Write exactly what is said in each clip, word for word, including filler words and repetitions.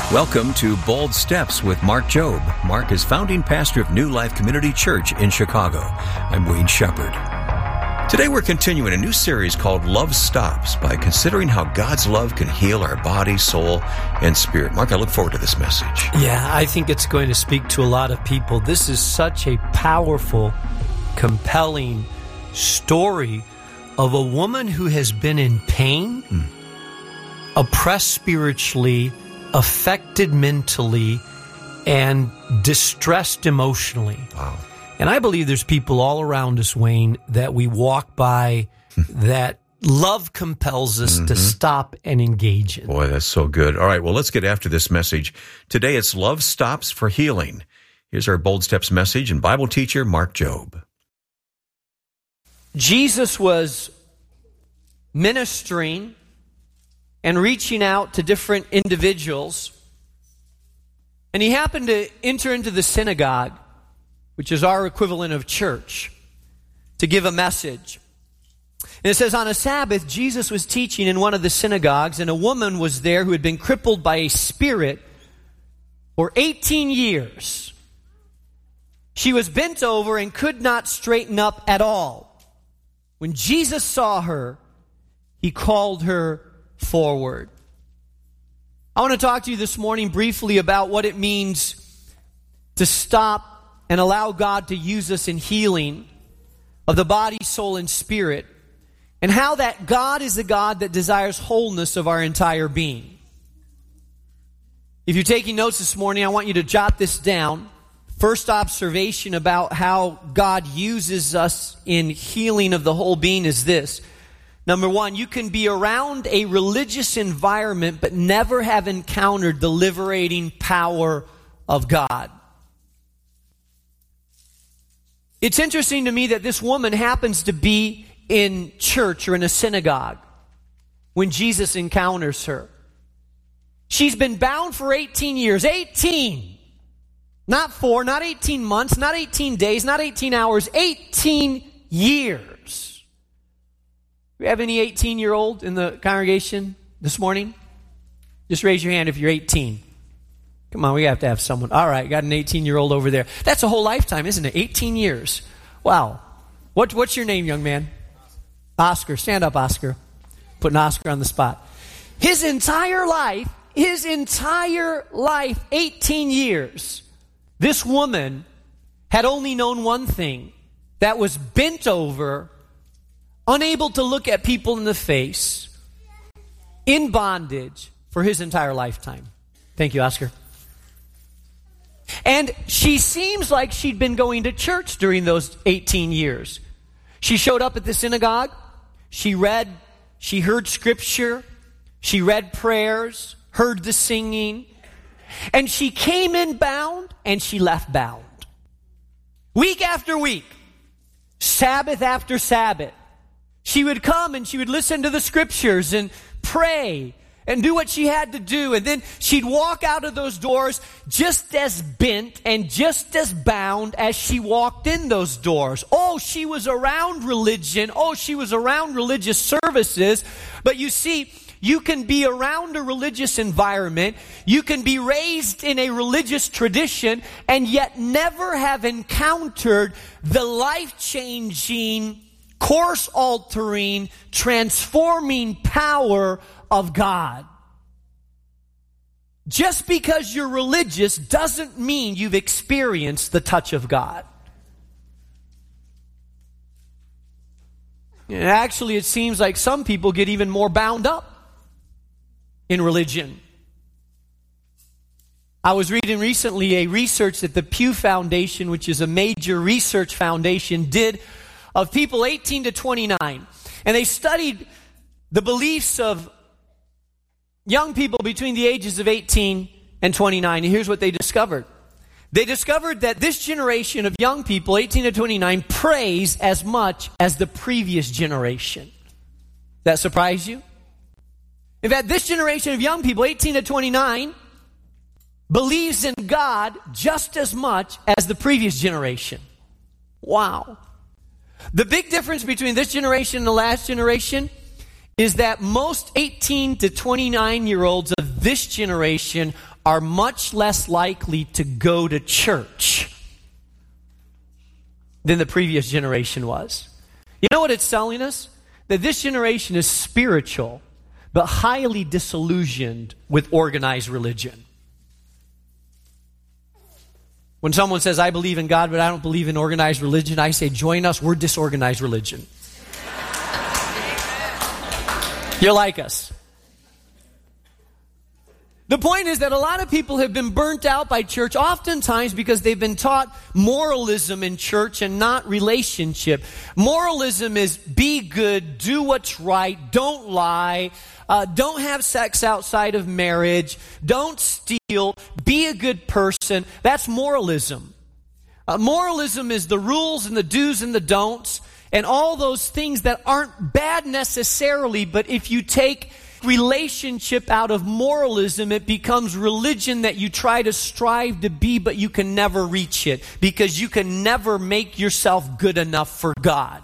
Welcome to Bold Steps with Mark Jobe. Mark is founding pastor of New Life Community Church in Chicago. I'm Wayne Shepherd. Today we're continuing a new series called Love Stops by considering how God's love can heal our body, soul, and spirit. Mark, I look forward to this message. Yeah, I think it's going to speak to a lot of people. This is such a powerful, compelling story of a woman who has been in pain, mm. oppressed spiritually, affected mentally, and distressed emotionally. Wow. And I believe there's people all around us, Wayne, that we walk by that love compels us mm-hmm. to stop and engage in. Boy, that's so good. All right, well, let's get after this message. Today it's Love Stops for Healing. Here's our Bold Steps message and Bible teacher, Mark Jobe. Jesus was ministering and reaching out to different individuals. And he happened to enter into the synagogue, which is our equivalent of church, to give a message. And it says, on a Sabbath, Jesus was teaching in one of the synagogues, and a woman was there who had been crippled by a spirit for eighteen years. She was bent over and could not straighten up at all. When Jesus saw her, he called her forward. I want to talk to you this morning briefly about what it means to stop and allow God to use us in healing of the body, soul, and spirit, and how that God is the God that desires wholeness of our entire being. If you're taking notes this morning, I want you to jot this down. First observation about how God uses us in healing of the whole being is this. Number one, you can be around a religious environment but never have encountered the liberating power of God. It's interesting to me that this woman happens to be in church or in a synagogue when Jesus encounters her. She's been bound for eighteen years. eighteen! Not four, not eighteen months, not eighteen days, not eighteen hours, eighteen years. Do we have any eighteen-year-old in the congregation this morning? Just raise your hand if you're eighteen. Come on, we have to have someone. All right, got an eighteen-year-old over there. That's a whole lifetime, isn't it? eighteen years. Wow. What, what's your name, young man? Oscar. Stand up, Oscar. Putting Oscar on the spot. His entire life, his entire life, eighteen years, this woman had only known one thing, that was bent over, unable to look at people in the face, in bondage for his entire lifetime. Thank you, Oscar. And she seems like she'd been going to church during those eighteen years. She showed up at the synagogue. She read, she heard scripture. She read prayers, heard the singing. And she came in bound and she left bound. Week after week, Sabbath after Sabbath, she would come and she would listen to the scriptures and pray and do what she had to do. And then she'd walk out of those doors just as bent and just as bound as she walked in those doors. Oh, she was around religion. Oh, she was around religious services. But you see, you can be around a religious environment. You can be raised in a religious tradition and yet never have encountered the life-changing, course-altering, transforming power of God. Just because you're religious doesn't mean you've experienced the touch of God. And actually, it seems like some people get even more bound up in religion. I was reading recently a research that the Pew Foundation, which is a major research foundation, did of people eighteen to twenty-nine. And they studied the beliefs of young people between the ages of eighteen and twenty-nine. And here's what they discovered. They discovered that this generation of young people, eighteen to twenty-nine, prays as much as the previous generation. Does that surprise you? In fact, this generation of young people, eighteen to twenty-nine, believes in God just as much as the previous generation. Wow. The big difference between this generation and the last generation is that most eighteen to twenty-nine-year-olds of this generation are much less likely to go to church than the previous generation was. You know what it's telling us? That this generation is spiritual, but highly disillusioned with organized religion. When someone says, I believe in God, but I don't believe in organized religion, I say, join us, we're disorganized religion. You're like us. The point is that a lot of people have been burnt out by church, oftentimes because they've been taught moralism in church and not relationship. Moralism is be good, do what's right, don't lie, uh, don't have sex outside of marriage, don't steal, be a good person. That's moralism. Uh, moralism is the rules and the do's and the don'ts and all those things that aren't bad necessarily, but if you take relationship out of moralism, it becomes religion that you try to strive to be, but you can never reach it because you can never make yourself good enough for God.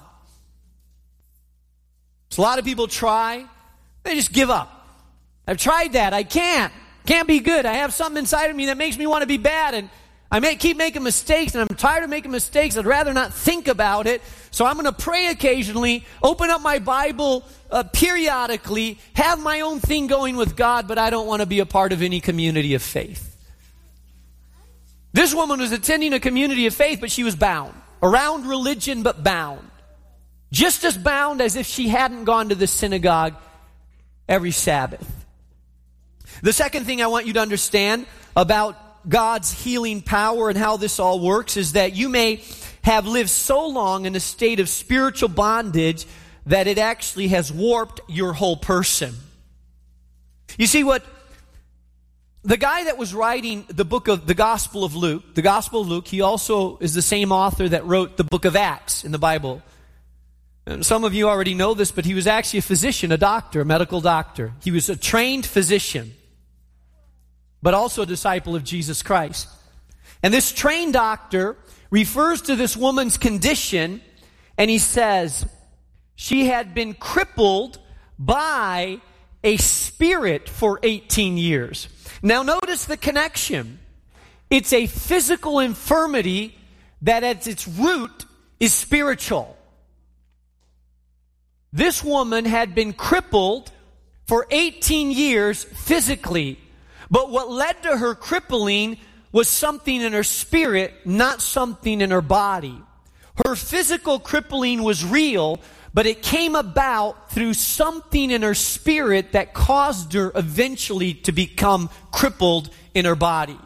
So a lot of people try, they just give up. I've tried that. I can't. Can't be good. I have something inside of me that makes me want to be bad, and I may keep making mistakes, and I'm tired of making mistakes. I'd rather not think about it. So I'm going to pray occasionally, open up my Bible uh, periodically, have my own thing going with God, but I don't want to be a part of any community of faith. This woman was attending a community of faith, but she was bound. Around religion, but bound. Just as bound as if she hadn't gone to the synagogue every Sabbath. The second thing I want you to understand about God's healing power and how this all works is that you may have lived so long in a state of spiritual bondage that it actually has warped your whole person. You see what? The guy that was writing the book of the Gospel of Luke, the Gospel of Luke, he also is the same author that wrote the book of Acts in the Bible. And some of you already know this, but he was actually a physician, a doctor, a medical doctor. He was a trained physician, but also a disciple of Jesus Christ. And this trained doctor refers to this woman's condition, and he says she had been crippled by a spirit for eighteen years. Now notice the connection. It's a physical infirmity that at its root is spiritual. This woman had been crippled for eighteen years physically. But what led to her crippling was something in her spirit, not something in her body. Her physical crippling was real, but it came about through something in her spirit that caused her eventually to become crippled in her body.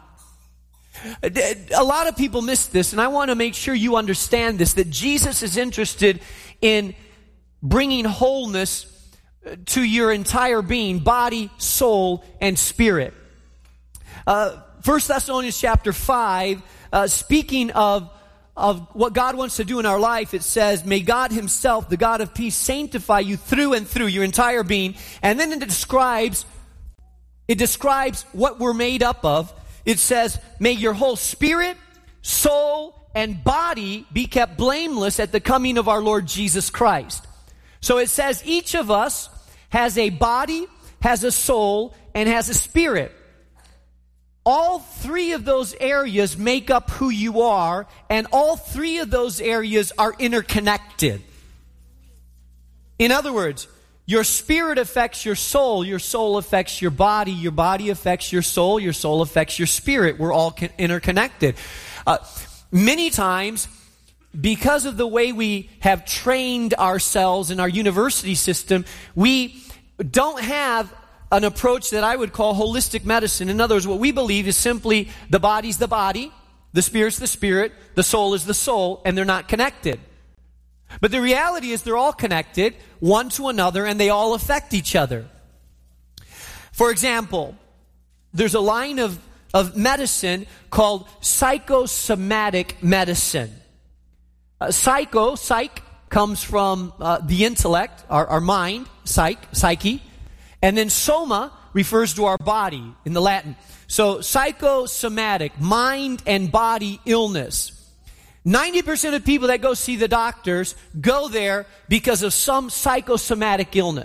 A lot of people miss this, and I want to make sure you understand this, that Jesus is interested in bringing wholeness to your entire being, body, soul, and spirit. Uh, First Thessalonians chapter five, uh, speaking of, of what God wants to do in our life, it says, may God himself, the God of peace, sanctify you through and through, your entire being. And then it describes, it describes what we're made up of. It says, may your whole spirit, soul, and body be kept blameless at the coming of our Lord Jesus Christ. So it says each of us has a body, has a soul, and has a spirit. All three of those areas make up who you are, and all three of those areas are interconnected. In other words, your spirit affects your soul, your soul affects your body, your body affects your soul, your soul affects your spirit. We're all interconnected. Uh, many times, because of the way we have trained ourselves in our university system, we don't have an approach that I would call holistic medicine. In other words, what we believe is simply the body's the body, the spirit's the spirit, the soul is the soul, and they're not connected. But the reality is they're all connected, one to another, and they all affect each other. For example, there's a line of, of medicine called psychosomatic medicine. Uh, psycho, psych, comes from uh, the intellect, our, our mind, psych, psyche. And then soma refers to our body in the Latin. So psychosomatic, mind and body illness. ninety percent of people that go see the doctors go there because of some psychosomatic illness.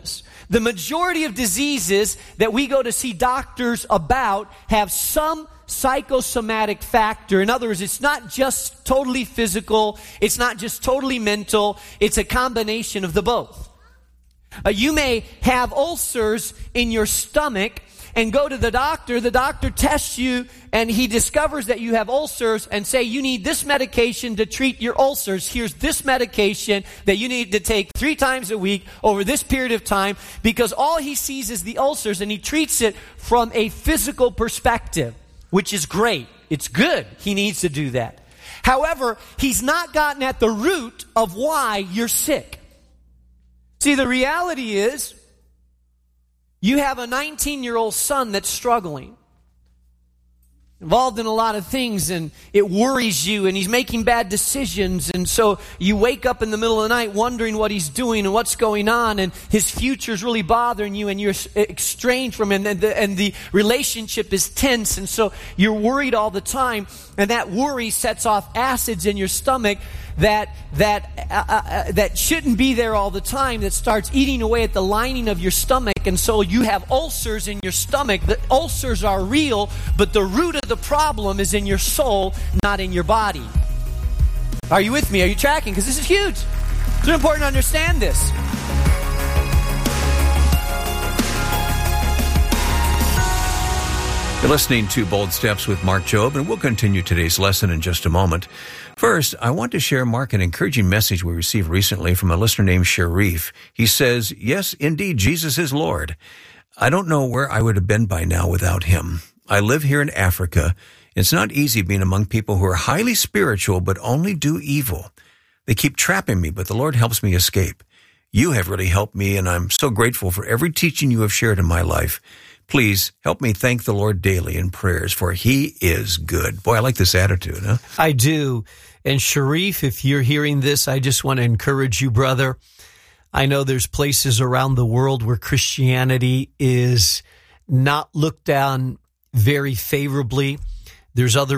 the majority of diseases that we go to see doctors about have some psychosomatic factor. In other words, it's not just totally physical, it's not just totally mental, it's a combination of the both. Uh, you may have ulcers in your stomach and go to the doctor. The doctor tests you and he discovers that you have ulcers and say you need this medication to treat your ulcers. Here's this medication that you need to take three times a week over this period of time, because all he sees is the ulcers and he treats it from a physical perspective, which is great. It's good. He needs to do that. However, he's not gotten at the root of why you're sick. See, the reality is, you have a nineteen-year-old son that's struggling, involved in a lot of things, and it worries you, and he's making bad decisions, and so you wake up in the middle of the night wondering what he's doing and what's going on, and his future's really bothering you, and you're estranged from him, and the, and the relationship is tense, and so you're worried all the time, and that worry sets off acids in your stomach that that uh, uh, that shouldn't be there all the time, that starts eating away at the lining of your stomach, and so you have ulcers in your stomach. The ulcers are real, but the root of the problem is in your soul, not in your body. Are you with me? Are you tracking? Because this is huge. It's important to understand this. You're listening to Bold Steps with Mark Jobe, and we'll continue today's lesson in just a moment. First, I want to share, Mark, an encouraging message we received recently from a listener named Sharif. He says, yes, indeed, Jesus is Lord. I don't know where I would have been by now without him. I live here in Africa. It's not easy being among people who are highly spiritual but only do evil. They keep trapping me, but the Lord helps me escape. You have really helped me, and I'm so grateful for every teaching you have shared in my life. Please help me thank the Lord daily in prayers, for he is good. Boy, I like this attitude, huh? I do. And Sharif, if you're hearing this, I just want to encourage you, brother. I know there's places around the world where Christianity is not looked on very favorably. There's other